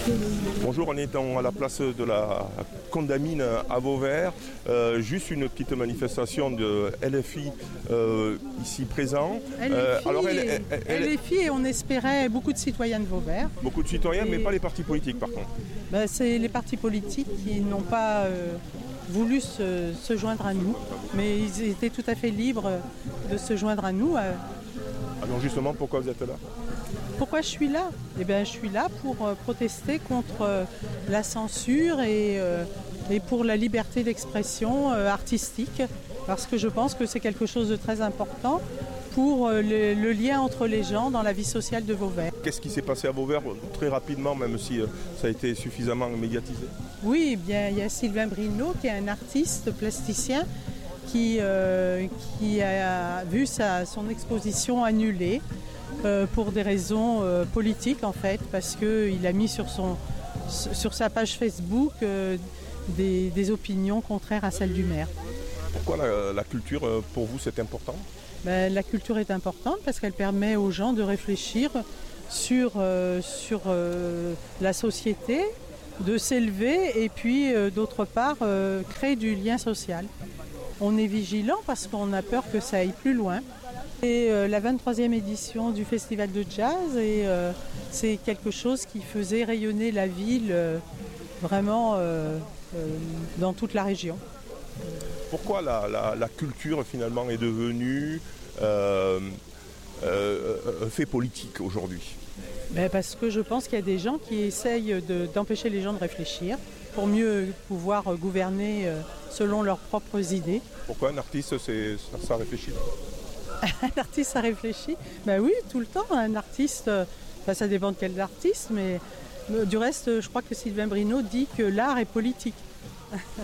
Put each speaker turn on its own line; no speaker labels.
Bonjour, on est à la place de la Condamine à Vauvert. Juste une petite manifestation de LFI ici présent.
LFI et on espérait beaucoup de citoyens de Vauvert.
Beaucoup de citoyens, mais pas les partis politiques par contre.
C'est les partis politiques qui n'ont pas voulu se joindre à nous, mais ils étaient tout à fait libres de se joindre à nous.
Alors justement, pourquoi vous êtes là ?
Pourquoi je suis là ? Eh bien, je suis là pour protester contre la censure et pour la liberté d'expression artistique, parce que je pense que c'est quelque chose de très important pour le lien entre les gens dans la vie sociale de Vauvert.
Qu'est-ce qui s'est passé à Vauvert très rapidement, même si ça a été suffisamment médiatisé ?
Oui, eh bien, il y a Sylvain Brino qui est un artiste plasticien qui a vu son exposition annulée. Pour des raisons politiques en fait, parce qu'il a mis sur sa page Facebook des opinions contraires à celles du maire.
Pourquoi la culture pour vous c'est important ?
La culture est importante parce qu'elle permet aux gens de réfléchir sur la société, de s'élever et puis d'autre part créer du lien social. On est vigilant parce qu'on a peur que ça aille plus loin. C'est la 23e édition du Festival de Jazz et c'est quelque chose qui faisait rayonner la ville vraiment dans toute la région.
Pourquoi la culture finalement est devenue fait politique aujourd'hui ?
Parce que je pense qu'il y a des gens qui essayent d'empêcher les gens de réfléchir pour mieux pouvoir gouverner selon leurs propres idées.
Pourquoi un artiste ça réfléchit ?
Un artiste, ça réfléchit ? Oui, tout le temps. Un artiste, ça dépend de quel artiste, mais du reste, je crois que Sylvain Brino dit que l'art est politique.